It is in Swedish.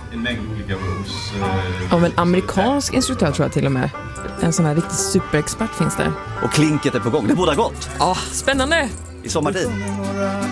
en mängd olika roles. Av en amerikansk instruktör tror jag till och med. En sån här riktig superexpert finns där. Och klinket är på gång. Det båda gott. Ja, spännande! I sommartid.